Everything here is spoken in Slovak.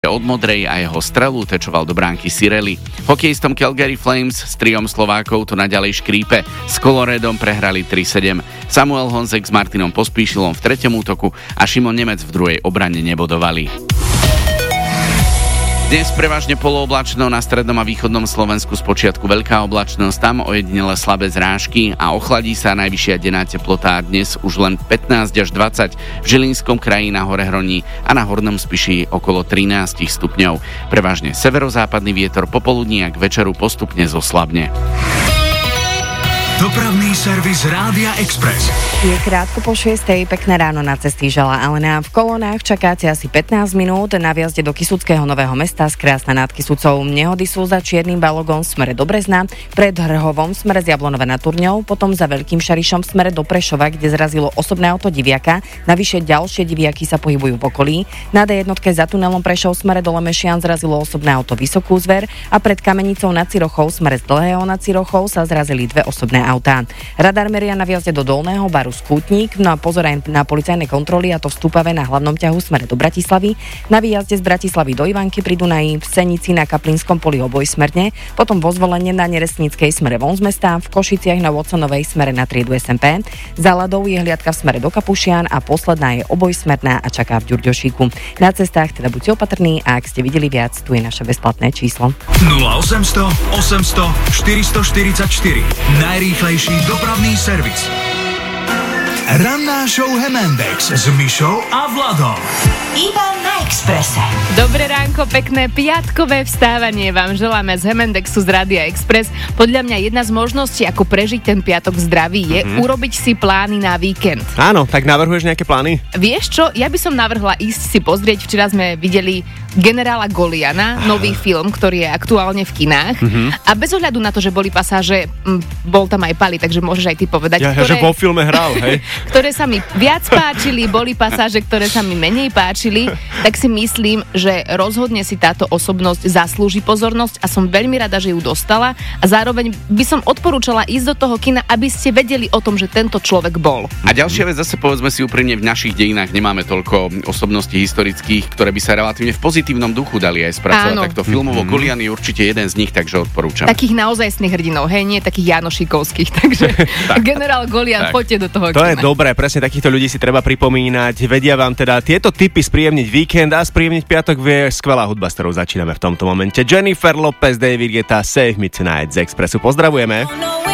od modrej a jeho strelu tečoval do bránky Cirelli. Hokejistom Calgary Flames s triom Slovákov to naďalej škrípe. S Coloredom prehrali 3-7. Samuel Honzek s Martinom Pospíšilom v treťom útoku a Šimon Nemec v druhej obrane nebodovali. Dnes prevažne polooblačno, na strednom a východnom Slovensku spočiatku veľká oblačnosť, tam ojedinele slabé zrážky a ochladí sa. Najvyššia denná teplota dnes už len 15 až 20, v Žilinskom kraji na hore Hroní a na Hornom Spiši okolo 13 stupňov. Prevažne severozápadný vietor popoludní a k večeru postupne zoslabne. Dopravný servis Rádia Express. Je krátko po 6:00, pekné ráno na cesty žala Alena. V kolónach čakáte asi 15 minút na vjazde do Kysuckého Nového Mesta z Krásna nad Kysucou. Nehody sú za Čiernym Balogom v smere do Brezna, pred Hrhovom v smere z Jablonova nad Turňou, potom za Veľkým Šarišom v smere do Prešova, kde zrazilo osobné auto diviaka. Navyše ďalšie diviaky sa pohybujú v okolí. Na D1 za tunelom Prešov v smere do Lemešian zrazilo osobné auto Vysokú Zver a pred Kamenicou nad Cirochou v smere z Dlhého nad Cirochou sa zrazili dve osobné autá. Radar meria na vjazde do Dolného Baru Skútnik, no a pozor aj na policajné kontroly, a to v Stúpave na hlavnom ťahu smere do Bratislavy, na výjazde z Bratislavy do Ivanky pri Dunaji, v Senici na Kaplinskom poli obojsmerne, potom vo Zvolenie na Neresnickej smere von z mesta, v Košiciach na Watsonovej smere na triedu SMP, za Ladou je hliadka v smere do Kapušian a posledná je obojsmerná a čaká v Ďurďošíku. Na cestách teda buďte opatrní a ak ste videli viac, tu je naše bezplatné číslo. 0800 800 444. Najrýchlejší dopravný servis. Ranná show Hemendex s Mišou a Vladom. Iba na Expresse. Dobré ránko, pekné piatkové vstávanie vám želáme z Hemendexu z Rádia Express. Podľa mňa jedna z možností, ako prežiť ten piatok v zdraví, je urobiť si plány na víkend. Áno, tak navrhuješ nejaké plány? Vieš čo, ja by som navrhla ísť si pozrieť, včera sme videli Generála Goliana, nový film, ktorý je aktuálne v kinách. A bez ohľadu na to, že boli pasáže, bol tam aj Pali, takže môžeš aj ty povedať, že vo filme hral, hej? Ktoré sa mi viac páčili, boli pasáže, ktoré sa mi menej páčili, tak si myslím, že rozhodne si táto osobnosť zaslúži pozornosť a som veľmi rada, že ju dostala a zároveň by som odporúčala ísť do toho kina, aby ste vedeli o tom, že tento človek bol. A ďalšia vec, zase povedzme si úprimne, v našich dejinách nemáme toľko osobností historických, ktoré by sa relatívne v pozitívnom duchu dali aj spracovať. Áno. Takto filmovo Golian je určite jeden z nich, takže odporúčam. Takých naozajstných hrdinov, hej, nie takých Janošikovských, takže Generál Golian, poďte do toho To kina. je dobré, presne takýchto ľudí si treba pripomínať. Vedia vám teda tieto tipy spríjemniť víkend a spríjemniť piatok vie skvelá hudba, s ktorou začíname v tomto momente. Jennifer Lopez, David Guetta, Save Me Tonight z Expressu. Pozdravujeme.